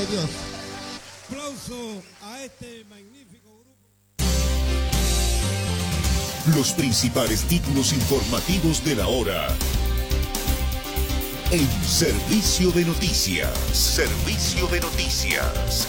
de Dios. Aplauso a este magnífico grupo. Los principales títulos informativos de la hora. En Servicio de Noticias. Servicio de Noticias.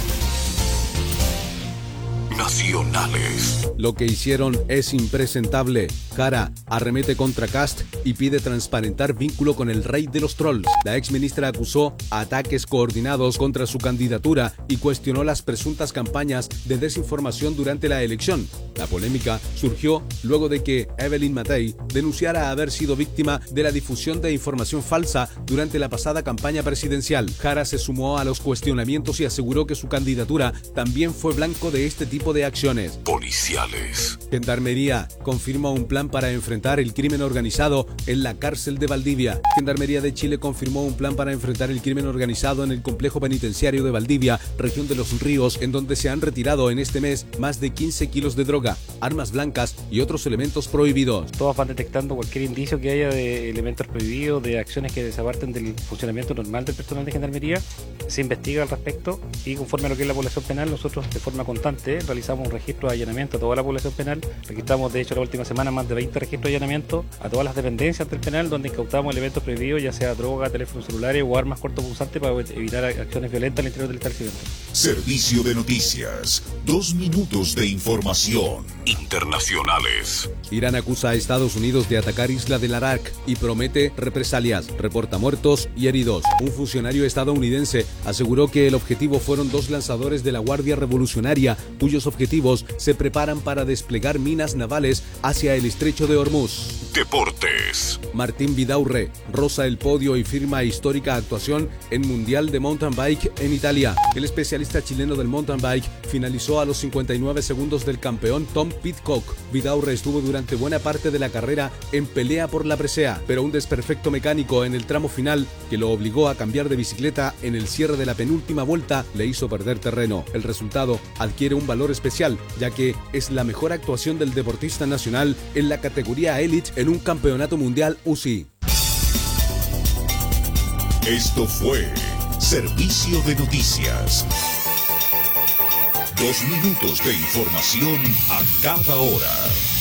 Nacionales. Lo que hicieron es impresentable. Jara arremete contra Kast y pide transparentar vínculo con el rey de los trolls. La exministra acusó ataques coordinados contra su candidatura y cuestionó las presuntas campañas de desinformación durante la elección. La polémica surgió luego de que Evelyn Matei denunciara haber sido víctima de la difusión de información falsa durante la pasada campaña presidencial. Jara se sumó a los cuestionamientos y aseguró que su candidatura también fue blanco de este tipo de acciones. Policiales. Gendarmería confirma un plan para enfrentar el crimen organizado en la cárcel de Valdivia. Gendarmería de Chile confirmó un plan para enfrentar el crimen organizado en el complejo penitenciario de Valdivia, región de Los Ríos, en donde se han retirado en este mes más de 15 kilos de droga, armas blancas y otros elementos prohibidos. Todos van detectando cualquier indicio que haya de elementos prohibidos, de acciones que desaparten del funcionamiento normal del personal de Gendarmería. Se investiga al respecto y conforme a lo que es la población penal, nosotros de forma constante realizamos un registro de allanamiento a toda la población penal. Registramos de hecho la última semana más de 20 registros de allanamiento a todas las dependencias del penal donde incautamos elementos prohibidos, ya sea droga, teléfonos celulares o armas cortopunzantes para evitar acciones violentas al interior del establecimiento. Servicio de Noticias. 2 minutos de información. Internacionales. Irán acusa a Estados Unidos de atacar Isla del Arak y promete represalias, reporta muertos y heridos. Un funcionario estadounidense aseguró que el objetivo fueron 2 lanzadores de la Guardia Revolucionaria, cuyos objetivos se preparan para desplegar minas navales hacia el estrecho de Hormuz. Deportes. Martín Vidaurre roza el podio y firma histórica actuación en Mundial de Mountain Bike en Italia. El especialista chileno del mountain bike finalizó a los 59 segundos del campeón Tom Pidcock. Vidaurre estuvo durante buena parte de la carrera en pelea por la presea, pero un desperfecto mecánico en el tramo final que lo obligó a cambiar de bicicleta en el cierre de la penúltima vuelta le hizo perder terreno. El resultado adquiere un valor especial, ya que es la mejor actuación del deportista nacional en la categoría Elite en un campeonato mundial UCI. Esto fue Servicio de Noticias. 2 minutos de información a cada hora.